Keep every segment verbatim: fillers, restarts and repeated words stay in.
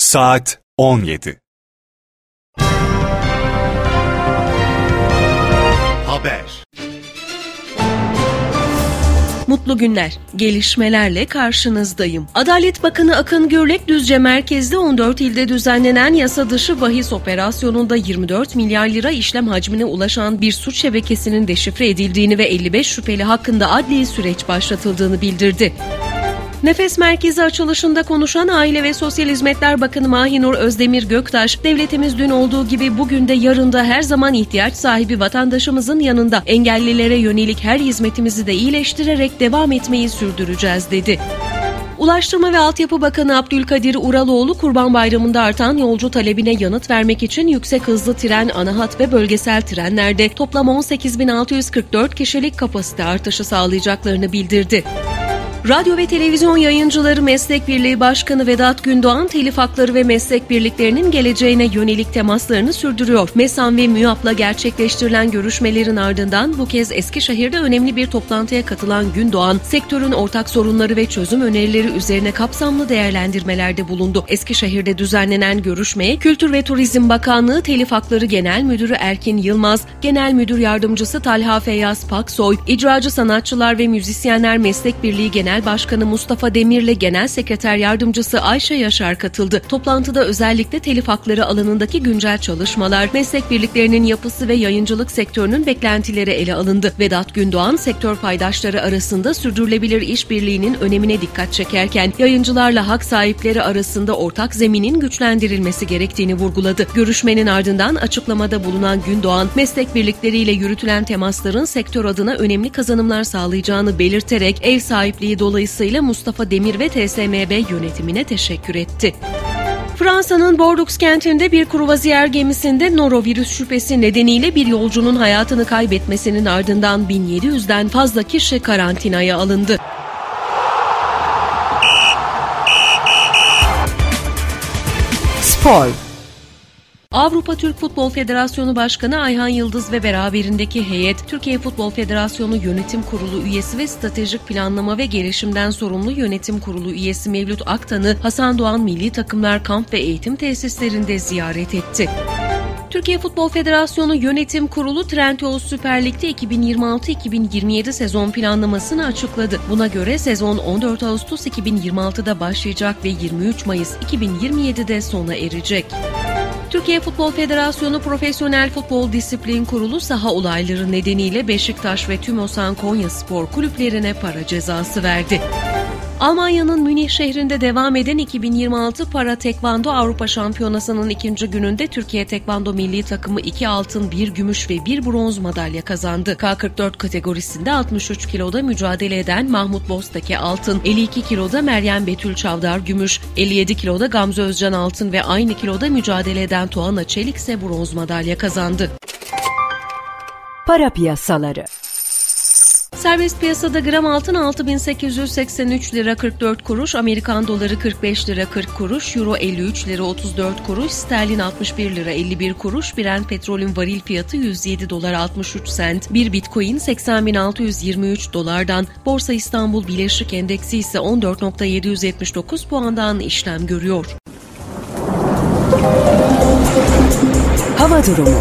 Saat on yedi. Haber. Mutlu günler. Gelişmelerle karşınızdayım. Adalet Bakanı Akın Gürlek, Düzce merkezli on dört ilde düzenlenen yasa dışı bahis operasyonunda yirmi dört milyar lira işlem hacmine ulaşan bir suç şebekesinin deşifre edildiğini ve elli beş şüpheli hakkında adli süreç başlatıldığını bildirdi. Nefes Merkezi açılışında konuşan Aile ve Sosyal Hizmetler Bakanı Mahinur Özdemir Göktaş, devletimiz dün olduğu gibi bugün de yarın da her zaman ihtiyaç sahibi vatandaşımızın yanında, engellilere yönelik her hizmetimizi de iyileştirerek devam etmeyi sürdüreceğiz dedi. Ulaştırma ve Altyapı Bakanı Abdülkadir Uraloğlu, Kurban Bayramı'nda artan yolcu talebine yanıt vermek için yüksek hızlı tren, ana hat ve bölgesel trenlerde toplam on sekiz bin altı yüz kırk dört kişilik kapasite artışı sağlayacaklarını bildirdi. Radyo ve Televizyon Yayıncıları Meslek Birliği Başkanı Vedat Gündoğan, telif hakları ve meslek birliklerinin geleceğine yönelik temaslarını sürdürüyor. MESAN ve MÜYAP'la gerçekleştirilen görüşmelerin ardından bu kez Eskişehir'de önemli bir toplantıya katılan Gündoğan, sektörün ortak sorunları ve çözüm önerileri üzerine kapsamlı değerlendirmelerde bulundu. Eskişehir'de düzenlenen görüşmeye Kültür ve Turizm Bakanlığı Telif Hakları Genel Müdürü Erkin Yılmaz, Genel Müdür Yardımcısı Talha Feyyaz Paksoy, İcracı Sanatçılar ve Müzisyenler Meslek Birliği Genel Başkanı Mustafa Demir'le Genel Sekreter Yardımcısı Ayşe Yaşar katıldı. Toplantıda özellikle telif hakları alanındaki güncel çalışmalar, meslek birliklerinin yapısı ve yayıncılık sektörünün beklentileri ele alındı. Vedat Gündoğan, sektör paydaşları arasında sürdürülebilir işbirliğinin önemine dikkat çekerken, yayıncılarla hak sahipleri arasında ortak zeminin güçlendirilmesi gerektiğini vurguladı. Görüşmenin ardından açıklamada bulunan Gündoğan, meslek birlikleriyle yürütülen temasların sektör adına önemli kazanımlar sağlayacağını belirterek ev sahipliği dolayısıyla Mustafa Demir ve T S M B yönetimine teşekkür etti. Fransa'nın Bordeaux kentinde bir kruvaziyer gemisinde norovirüs şüphesi nedeniyle bir yolcunun hayatını kaybetmesinin ardından bin yedi yüzden fazla kişi karantinaya alındı. Spor. Avrupa Türk Futbol Federasyonu Başkanı Ayhan Yıldız ve beraberindeki heyet, Türkiye Futbol Federasyonu Yönetim Kurulu üyesi ve Stratejik Planlama ve Gelişimden sorumlu Yönetim Kurulu üyesi Mevlüt Aktan'ı Hasan Doğan Milli Takımlar Kamp ve Eğitim Tesislerinde ziyaret etti. Türkiye Futbol Federasyonu Yönetim Kurulu Trendyol Süper Lig'de iki bin yirmi altı iki bin yirmi yedi sezon planlamasını açıkladı. Buna göre sezon on dört Ağustos iki bin yirmi altıda başlayacak ve yirmi üç Mayıs iki bin yirmi yedide sona erecek. Türkiye Futbol Federasyonu Profesyonel Futbol Disiplin Kurulu saha olayları nedeniyle Beşiktaş ve Tümosan Konyaspor kulüplerine para cezası verdi. Almanya'nın Münih şehrinde devam eden iki bin yirmi altı Para Tekvando Avrupa Şampiyonası'nın ikinci gününde Türkiye Tekvando Milli Takımı iki altın, bir gümüş ve bir bronz madalya kazandı. K kırk dört kategorisinde altmış üç kiloda mücadele eden Mahmut Bostake altın, elli iki kiloda Meryem Betül Çavdar gümüş, elli yedi kiloda Gamze Özcan altın ve aynı kiloda mücadele eden Tuana Çelik ise bronz madalya kazandı. Para piyasaları. Serbest piyasada gram altın altı bin sekiz yüz seksen üç lira kırk dört kuruş, Amerikan doları kırk beş lira kırk kuruş, euro elli üç lira otuz dört kuruş, sterlin altmış bir lira elli bir kuruş, Brent petrolün varil fiyatı yüz yedi dolar altmış üç sent, bir bitcoin seksen bin altı yüz yirmi üç dolardan, Borsa İstanbul Bileşik Endeksi ise on dört bin yedi yüz yetmiş dokuz puandan işlem görüyor. Hava durumu.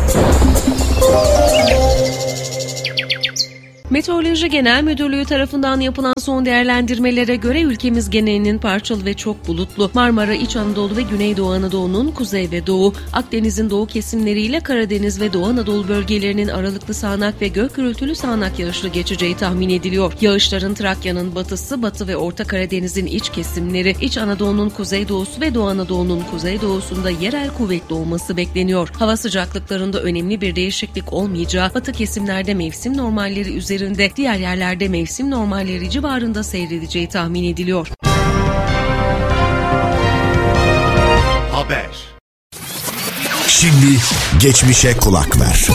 Meteoroloji Genel Müdürlüğü tarafından yapılan son değerlendirmelere göre ülkemiz genelinin parçalı ve çok bulutlu. Marmara, İç Anadolu ve Güneydoğu Anadolu'nun kuzey ve doğu, Akdeniz'in doğu kesimleriyle Karadeniz ve Doğu Anadolu bölgelerinin aralıklı sağanak ve gök gürültülü sağanak yağışlı geçeceği tahmin ediliyor. Yağışların Trakya'nın batısı, Batı ve Orta Karadeniz'in iç kesimleri, İç Anadolu'nun kuzeydoğusu ve Doğu Anadolu'nun kuzeydoğusunda yerel kuvvetli olması bekleniyor. Hava sıcaklıklarında önemli bir değişiklik olmayacağı, batı kesimlerde mevsim normalleri üzerinde, diğer yerlerde mevsim normalleri civarında seyredeceği tahmin ediliyor. Haber. Şimdi geçmişe kulak ver.